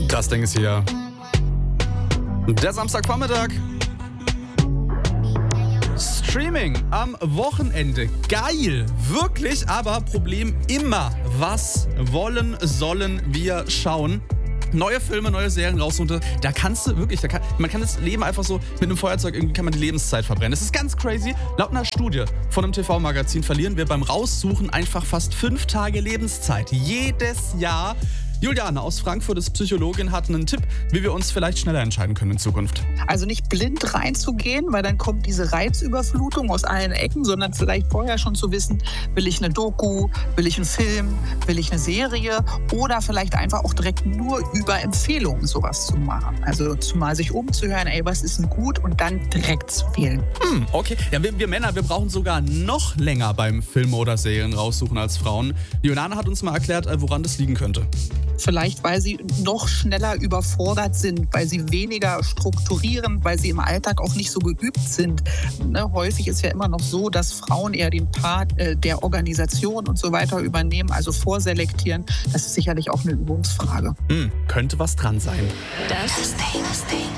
Das Ding ist hier. Der Samstagvormittag. Streaming am Wochenende. Geil. Wirklich, aber Problem immer. Was sollen wir schauen? Neue Filme, neue Serien raus und da kannst du wirklich, man kann das Leben einfach so mit einem Feuerzeug, irgendwie kann man die Lebenszeit verbrennen. Das ist ganz crazy. Laut einer Studie von einem TV-Magazin verlieren wir beim Raussuchen einfach fast 5 Tage Lebenszeit. Jedes Jahr. Juliane aus Frankfurt ist Psychologin, hat einen Tipp, wie wir uns vielleicht schneller entscheiden können in Zukunft. Also nicht blind reinzugehen, weil dann kommt diese Reizüberflutung aus allen Ecken, sondern vielleicht vorher schon zu wissen, will ich eine Doku, will ich einen Film, will ich eine Serie oder vielleicht einfach auch direkt nur über Empfehlungen sowas zu machen. Also zumal sich umzuhören, ey, was ist denn gut und dann direkt zu wählen. Okay. Ja, wir Männer, wir brauchen sogar noch länger beim Film oder Serien raussuchen als Frauen. Juliane hat uns mal erklärt, woran das liegen könnte. Vielleicht, weil sie noch schneller überfordert sind, weil sie weniger strukturieren, weil sie im Alltag auch nicht so geübt sind. Häufig ist ja immer noch so, dass Frauen eher den Part der Organisation und so weiter übernehmen, also vorselektieren. Das ist sicherlich auch eine Übungsfrage. Könnte was dran sein. Das Ding.